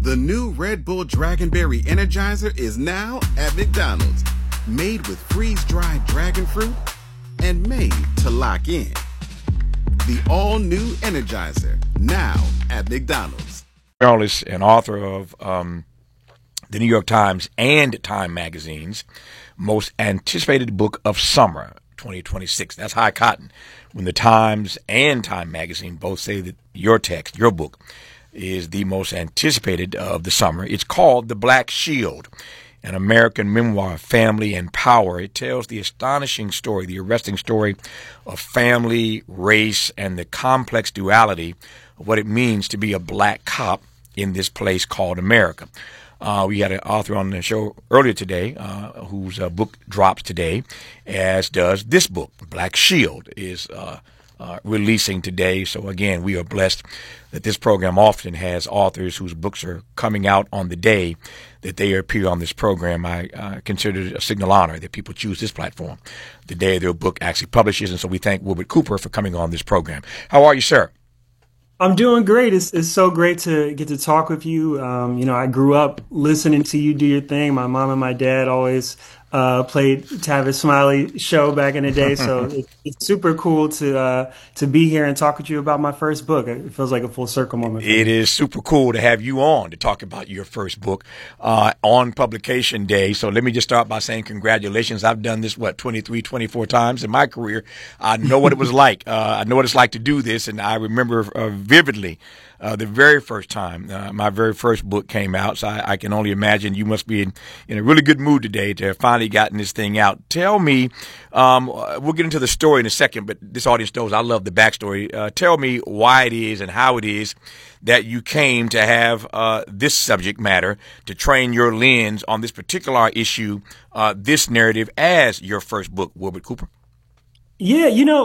The new Red Bull Dragonberry Energizer is now at McDonald's. Made with freeze-dried dragon fruit and made to lock in. The all-new Energizer, now at McDonald's. Journalist and author of the New York Times and Time Magazine's most anticipated book of summer, 2026. That's high cotton. When the Times and Time Magazine both say that your text, your book, is the most anticipated of the summer. It's called The Black Shield, an American memoir of family and power. It tells the astonishing story, the arresting story of family, race, and the complex duality of what it means to be a black cop in this place called America. We had an author on the show earlier today whose book drops today, as does this book. Black Shield is releasing today. So again, we are blessed that this program often has authors whose books are coming out on the day that they appear on this program. I consider it a signal honor that people choose this platform the day their book actually publishes. And so we thank Wilbert Cooper for coming on this program. How are you, sir? I'm doing great. It's so great to get to talk with you. I grew up listening to you do your thing. My mom and my dad always played Tavis Smiley show back in the day. So it's super cool to be here and talk with you about my first book. It feels like a full circle moment. It is super cool to have you on to talk about your first book on publication day. So let me just start by saying congratulations. I've done this, 23, 24 times in my career. I know what it was like. I know what it's like to do this. And I remember vividly the very first time my very first book came out. So I can only imagine you must be in a really good mood today to have finally gotten this thing out. Tell me, we'll get into the story in a second, but this audience knows I love the backstory. Tell me why it is and how it is that you came to have this subject matter, to train your lens on this particular issue, this narrative as your first book, Wilbert Cooper. Yeah,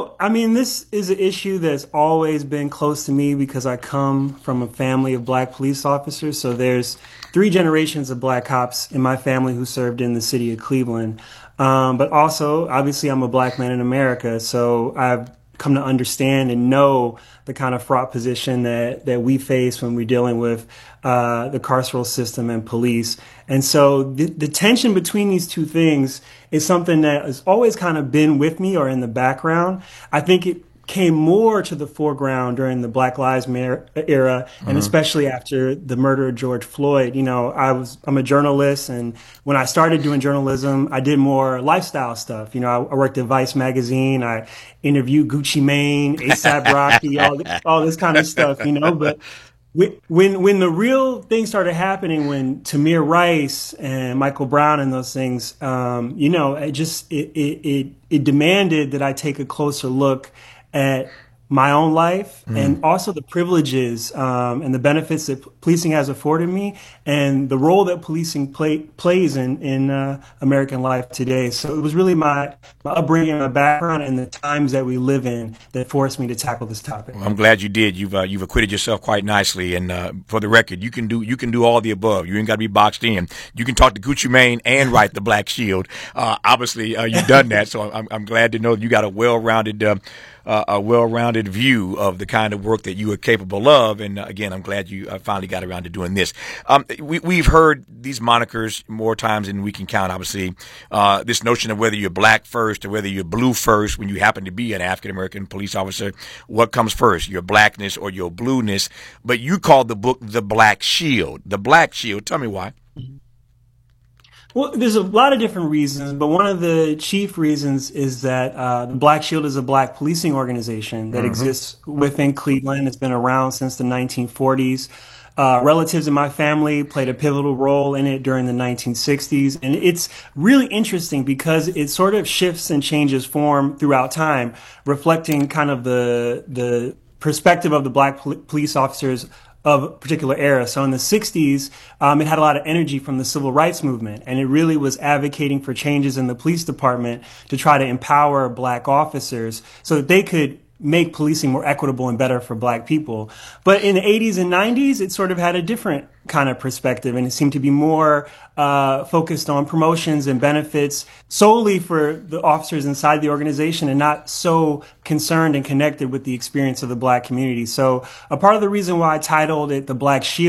this is an issue that's always been close to me because I come from a family of black police officers. So there's 3 generations of black cops in my family who served in the city of Cleveland. But also, obviously, I'm a black man in America. So I've come to understand and know the kind of fraught position that we face when we're dealing with the carceral system and police. And so the tension between these two things is something that has always kind of been with me or in the background. I think it came more to the foreground during the Black Lives Matter era, and especially after the murder of George Floyd. I'm a journalist, and when I started doing journalism, I did more lifestyle stuff. I worked at Vice magazine. I interviewed Gucci Mane, A$AP Rocky, all this kind of stuff. But when the real thing started happening, when Tamir Rice and Michael Brown and those things, it demanded that I take a closer look at my own life and also the privileges and the benefits that policing has afforded me and the role that policing plays in American life today. So it was really my upbringing, my background, and the times that we live in that forced me to tackle this topic. Well, I'm glad you did. You've acquitted yourself quite nicely. And for the record, you can do all the above. You ain't got to be boxed in. You can talk to Gucci Mane and write The Black Shield. Obviously, you've done that. So I'm glad to know that you got a well-rounded view of the kind of work that you are capable of. And again, I'm glad you finally got around to doing this. We've heard these monikers more times than we can count, obviously. This notion of whether you're black first or whether you're blue first when you happen to be an African-American police officer. What comes first, your blackness or your blueness? But you called the book The Black Shield. The Black Shield. Tell me why. Well, there's a lot of different reasons, but one of the chief reasons is that the Black Shield is a black policing organization that exists within Cleveland. It's been around since the 1940s. Relatives in my family played a pivotal role in it during the 1960s. And it's really interesting because it sort of shifts and changes form throughout time, reflecting kind of the perspective of the black police officers of a particular era. So in the 60s, it had a lot of energy from the civil rights movement, and it really was advocating for changes in the police department to try to empower black officers so that they could make policing more equitable and better for black people. But in the 80s and 90s, it sort of had a different kind of perspective, and it seemed to be more focused on promotions and benefits solely for the officers inside the organization and not so concerned and connected with the experience of the black community. So a part of the reason why I titled it The Black Shield